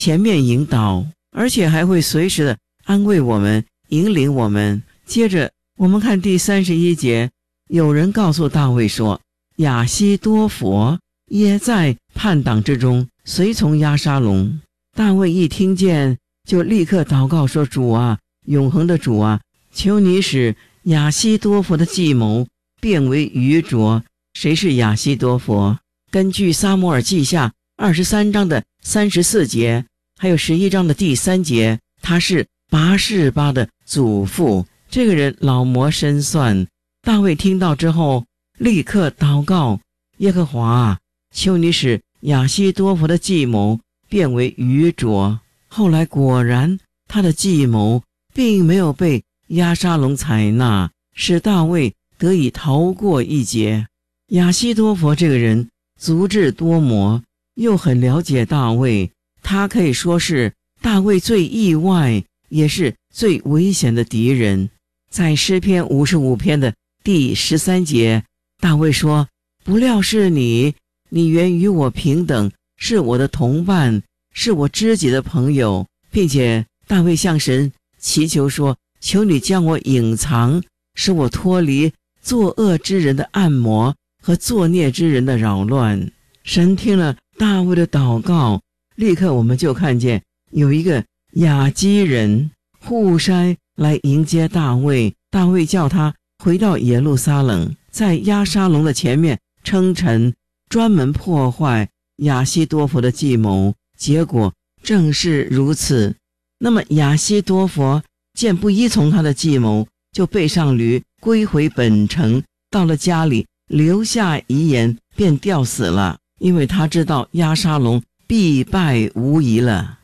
前面引导，而且还会随时的安慰我们，引领我们。接着我们看第31节，有人告诉大卫说，亚希多弗也在叛党之中，随从押沙龙。大卫一听见，就立刻祷告说，主啊，永恒的主啊，求你使亚希多弗的计谋变为愚拙。谁是亚希多弗？根据撒母耳记下23章的34节，还有11章的第3节，他是拔示巴的祖父。这个人老谋深算。大卫听到之后，立刻祷告，耶和华啊，求你使亚希多弗的计谋变为愚拙。后来果然，他的计谋并没有被押沙龙采纳，使大卫得以逃过一劫。亚希多弗这个人足智多谋，又很了解大卫，他可以说是大卫最意外也是最危险的敌人。在诗篇55篇的第13节，大卫说，不料是你原与我平等，是我的同伴，是我知己的朋友。并且大卫向神祈求说，求你将我隐藏，使我脱离作恶之人的暗魔和作孽之人的扰乱。神听了大卫的祷告，立刻我们就看见有一个亚基人户筛来迎接大卫。大卫叫他回到耶路撒冷，在押沙龙的前面称臣，专门破坏亚希多弗的计谋。结果正是如此。那么亚希多弗见不依从他的计谋，就背上驴归回本城，到了家里留下遗言，便吊死了，因为他知道押沙龙必败无疑了。